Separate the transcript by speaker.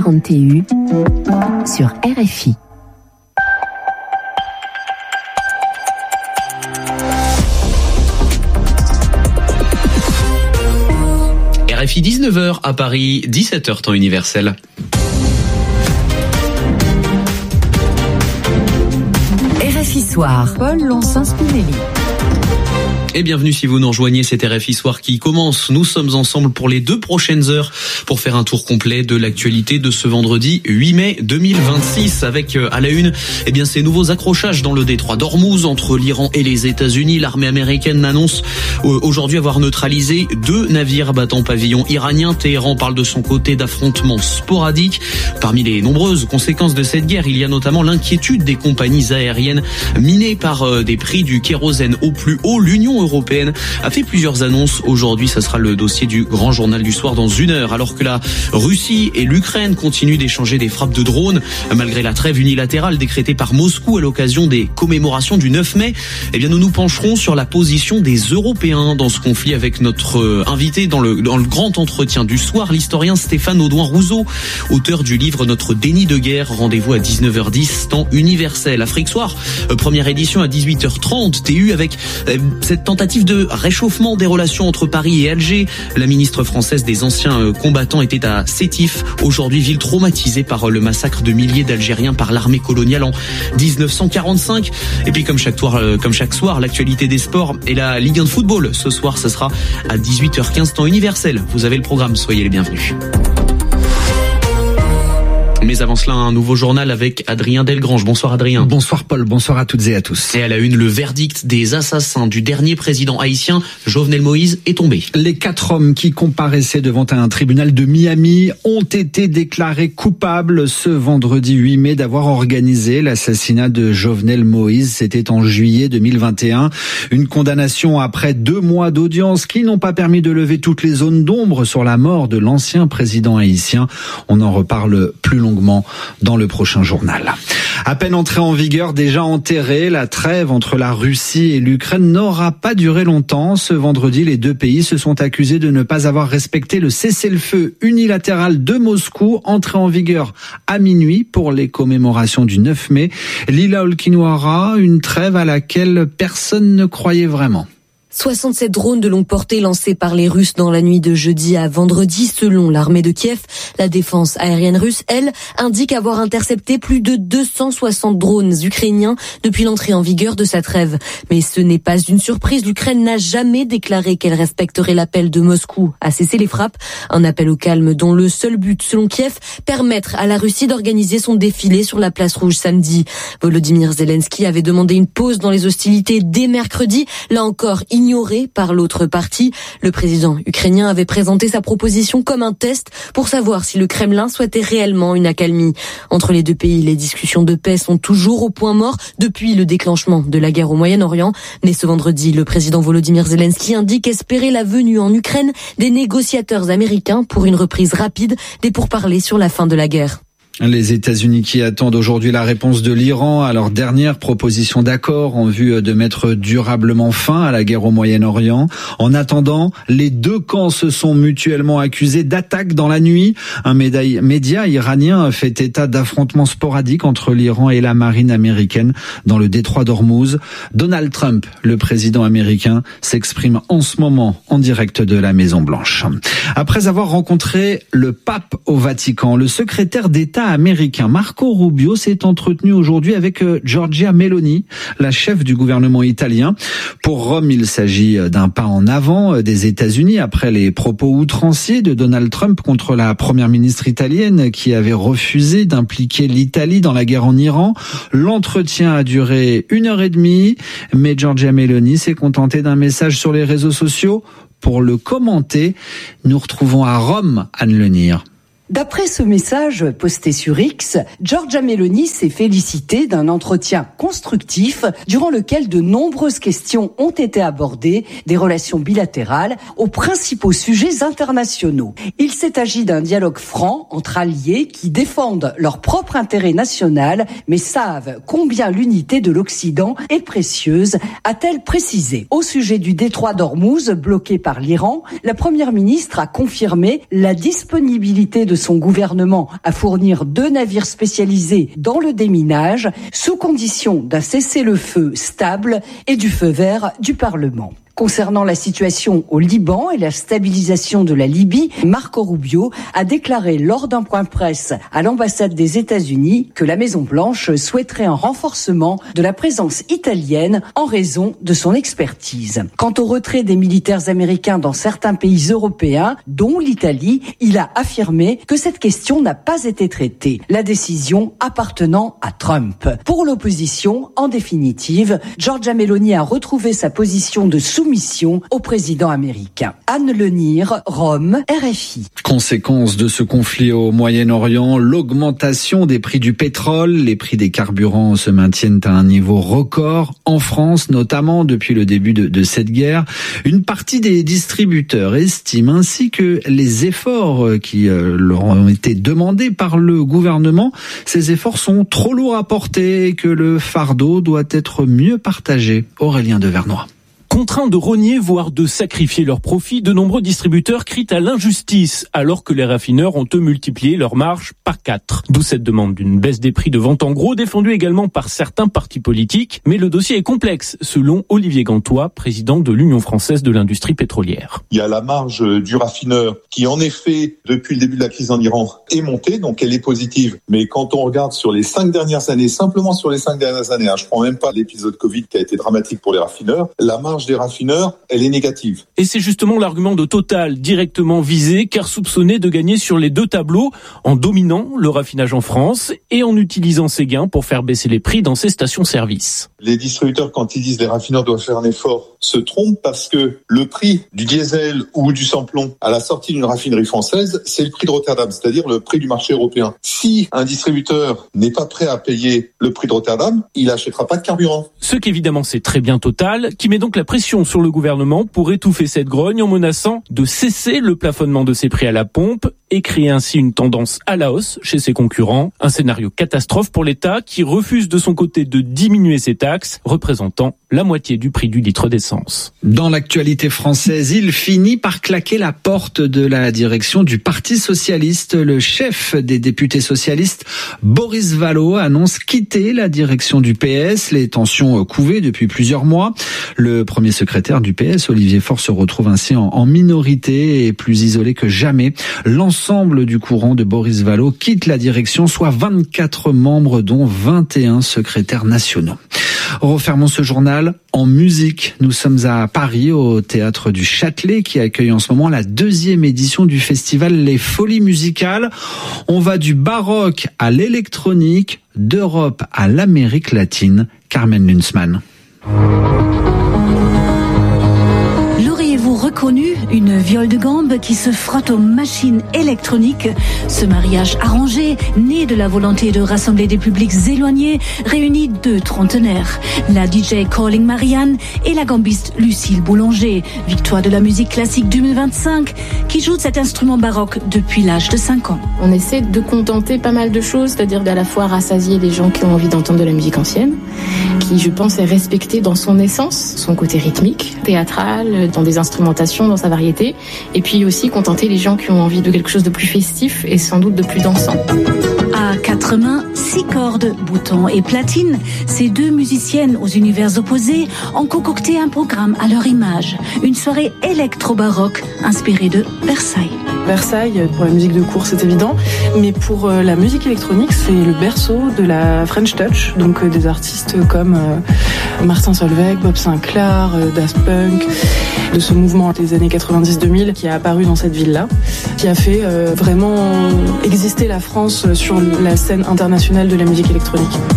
Speaker 1: 50 TU sur RFI.
Speaker 2: RFI 19h à Paris, 17h temps universel.
Speaker 1: RFI Soir, Paul Lonsin-Spinelli.
Speaker 2: Et bienvenue si vous nous rejoignez, c'est RFI Soir qui commence. Nous sommes ensemble pour les 2 prochaines heures pour faire un tour complet de l'actualité de ce vendredi 8 mai 2026 avec à la une, ces nouveaux accrochages dans le détroit d'Ormuz entre l'Iran et les États-Unis. L'armée américaine annonce aujourd'hui avoir neutralisé 2 navires battant pavillon iranien. Téhéran parle de son côté d'affrontements sporadiques. Parmi les nombreuses conséquences de cette guerre, il y a notamment l'inquiétude des compagnies aériennes minées par des prix du kérosène au plus haut. L'Union européenne a fait plusieurs annonces aujourd'hui. Ça sera le dossier du grand journal du soir dans 1 heure. Alors que la Russie et l'Ukraine continuent d'échanger des frappes de drones, malgré la trêve unilatérale décrétée par Moscou à l'occasion des commémorations du 9 mai, nous nous pencherons sur la position des Européens dans ce conflit avec notre invité dans le grand entretien du soir, l'historien Stéphane Audouin-Rousseau, auteur du livre Notre déni de guerre. Rendez-vous à 19h10, temps universel. Afrique Soir, première édition à 18h30, TU avec cette tentative de réchauffement des relations entre Paris et Alger. La ministre française des anciens combattants était à Sétif, aujourd'hui ville traumatisée par le massacre de milliers d'Algériens par l'armée coloniale en 1945. Et puis comme chaque soir, l'actualité des sports et la Ligue 1 de football. Ce soir, ce sera à 18h15 temps universel. Vous avez le programme, soyez les bienvenus. Mais avant cela, un nouveau journal avec Adrien Delgrange. Bonsoir Adrien.
Speaker 3: Bonsoir Paul, bonsoir à toutes et à tous.
Speaker 2: Et à la une, le verdict des assassins du dernier président haïtien, Jovenel Moïse, est tombé.
Speaker 3: Les 4 hommes qui comparaissaient devant un tribunal de Miami ont été déclarés coupables ce vendredi 8 mai d'avoir organisé l'assassinat de Jovenel Moïse. C'était en juillet 2021. Une condamnation après 2 mois d'audience qui n'ont pas permis de lever toutes les zones d'ombre sur la mort de l'ancien président haïtien. On en reparle plus longuement dans le prochain journal. À peine entrée en vigueur, déjà enterrée, la trêve entre la Russie et l'Ukraine n'aura pas duré longtemps. Ce vendredi, les 2 pays se sont accusés de ne pas avoir respecté le cessez-le-feu unilatéral de Moscou, entré en vigueur à minuit pour les commémorations du 9 mai. Lila Olkinuora, une trêve à laquelle personne ne croyait vraiment.
Speaker 4: 67 drones de longue portée lancés par les Russes dans la nuit de jeudi à vendredi, selon l'armée de Kiev. La défense aérienne russe, elle, indique avoir intercepté plus de 260 drones ukrainiens depuis l'entrée en vigueur de sa trêve. Mais ce n'est pas une surprise, l'Ukraine n'a jamais déclaré qu'elle respecterait l'appel de Moscou à cesser les frappes. Un appel au calme dont le seul but, selon Kiev, permettre à la Russie d'organiser son défilé sur la place rouge samedi. Volodymyr Zelensky avait demandé une pause dans les hostilités dès mercredi, là encore ignoré par l'autre partie. Le président ukrainien avait présenté sa proposition comme un test pour savoir si le Kremlin souhaitait réellement une accalmie. Entre les 2 pays, les discussions de paix sont toujours au point mort depuis le déclenchement de la guerre au Moyen-Orient. Mais ce vendredi, le président Volodymyr Zelensky indique espérer la venue en Ukraine des négociateurs américains pour une reprise rapide des pourparlers sur la fin de la guerre.
Speaker 3: Les États-Unis qui attendent aujourd'hui la réponse de l'Iran à leur dernière proposition d'accord en vue de mettre durablement fin à la guerre au Moyen-Orient. En attendant, les 2 camps se sont mutuellement accusés d'attaques dans la nuit. Un média iranien fait état d'affrontements sporadiques entre l'Iran et la marine américaine dans le détroit d'Ormuz. Donald Trump, le président américain, s'exprime en ce moment en direct de la Maison-Blanche. Après avoir rencontré le pape au Vatican, le secrétaire d'État américain Marco Rubio s'est entretenu aujourd'hui avec Giorgia Meloni, la chef du gouvernement italien. Pour Rome, il s'agit d'un pas en avant des États-Unis après les propos outranciers de Donald Trump contre la première ministre italienne qui avait refusé d'impliquer l'Italie dans la guerre en Iran. L'entretien a duré 1h30, mais Giorgia Meloni s'est contentée d'un message sur les réseaux sociaux. Pour le commenter, nous retrouvons à Rome Anne Lenir.
Speaker 5: D'après ce message posté sur X, Giorgia Meloni s'est félicitée d'un entretien constructif durant lequel de nombreuses questions ont été abordées, des relations bilatérales aux principaux sujets internationaux. Il s'est agi d'un dialogue franc entre alliés qui défendent leur propre intérêt national, mais savent combien l'unité de l'Occident est précieuse, a-t-elle précisé. Au sujet du détroit d'Ormuz, bloqué par l'Iran, la première ministre a confirmé la disponibilité de son gouvernement à fournir 2 navires spécialisés dans le déminage, sous condition d'un cessez-le-feu stable et du feu vert du Parlement. Concernant la situation au Liban et la stabilisation de la Libye, Marco Rubio a déclaré lors d'un point presse à l'ambassade des États-Unis que la Maison-Blanche souhaiterait un renforcement de la présence italienne en raison de son expertise. Quant au retrait des militaires américains dans certains pays européens, dont l'Italie, il a affirmé que cette question n'a pas été traitée, la décision appartenant à Trump. Pour l'opposition, en définitive, Giorgia Meloni a retrouvé sa position de soumission au président américain. Anne Lenir, Rome, RFI.
Speaker 3: Conséquence de ce conflit au Moyen-Orient, l'augmentation des prix du pétrole, les prix des carburants se maintiennent à un niveau record en France, notamment depuis le début de cette guerre. Une partie des distributeurs estiment ainsi que les efforts qui leur ont été demandés par le gouvernement, ces efforts sont trop lourds à porter et que le fardeau doit être mieux partagé. Aurélien Devernois.
Speaker 6: Contraints de rogner, voire de sacrifier leurs profits, de nombreux distributeurs crient à l'injustice, alors que les raffineurs ont eux multiplié leurs marges par 4. D'où cette demande d'une baisse des prix de vente en gros, défendue également par certains partis politiques. Mais le dossier est complexe, selon Olivier Gantois, président de l'Union française de l'industrie pétrolière.
Speaker 7: Il y a la marge du raffineur qui, en effet, depuis le début de la crise en Iran, est montée, donc elle est positive. Mais quand on regarde sur les 5 dernières années, simplement sur les 5 dernières années, je prends même pas l'épisode Covid qui a été dramatique pour les raffineurs, la marge des raffineurs, elle est négative.
Speaker 6: Et c'est justement l'argument de Total directement visé, car soupçonné de gagner sur les 2 tableaux, en dominant le raffinage en France et en utilisant ses gains pour faire baisser les prix dans ses stations-service.
Speaker 7: Les distributeurs, quand ils disent que les raffineurs doivent faire un effort, se trompent parce que le prix du diesel ou du sans-plomb à la sortie d'une raffinerie française, c'est le prix de Rotterdam, c'est-à-dire le prix du marché européen. Si un distributeur n'est pas prêt à payer le prix de Rotterdam, il n'achètera pas de carburant.
Speaker 6: Ce qu'évidemment c'est très bien Total, qui met donc la pression sur le gouvernement pour étouffer cette grogne en menaçant de cesser le plafonnement de ses prix à la pompe et créer ainsi une tendance à la hausse chez ses concurrents. Un scénario catastrophe pour l'État qui refuse de son côté de diminuer ses taxes, représentant la moitié du prix du litre d'essence.
Speaker 3: Dans l'actualité française, il finit par claquer la porte de la direction du Parti socialiste. Le chef des députés socialistes, Boris Vallaud, annonce quitter la direction du PS. Les tensions couvaient depuis plusieurs mois. Le premier secrétaire du PS, Olivier Faure, se retrouve ainsi en minorité et plus isolé que jamais. L'ensemble du courant de Boris Vallaud quitte la direction, soit 24 membres, dont 21 secrétaires nationaux. Refermons ce journal en musique. Nous sommes à Paris, au Théâtre du Châtelet, qui accueille en ce moment la 2e édition du festival Les Folies Musicales. On va du baroque à l'électronique, d'Europe à l'Amérique latine. Carmen Lunsmann.
Speaker 8: L'auriez-vous reconnu, une viole de gambe qui se frotte aux machines électroniques? Ce mariage arrangé, né de la volonté de rassembler des publics éloignés, réunit 2 trentenaires, la DJ Calling Marianne et la gambiste Lucille Boulanger, victoire de la musique classique 2025, qui joue de cet instrument baroque depuis l'âge de 5 ans.
Speaker 9: On essaie de contenter pas mal de choses, c'est-à-dire d'à la fois rassasier les gens qui ont envie d'entendre de la musique ancienne, qui je pense est respectée dans son essence, son côté rythmique, théâtral, dans des instrumentations, dans sa variété, et puis aussi contenter les gens qui ont envie de quelque chose de plus festif et sans doute de plus dansant.
Speaker 8: À 4 mains, 6 cordes, boutons et platine, ces 2 musiciennes aux univers opposés ont concocté un programme à leur image. Une soirée électro-baroque inspirée de Versailles.
Speaker 10: Versailles, pour la musique de cour, c'est évident, mais pour la musique électronique, c'est le berceau de la French Touch, donc des artistes comme Martin Solveig, Bob Sinclair, Daft Punk, de ce mouvement des années 90-2000 qui a apparu dans cette ville-là, qui a fait vraiment exister la France sur la scène internationale de la musique électronique.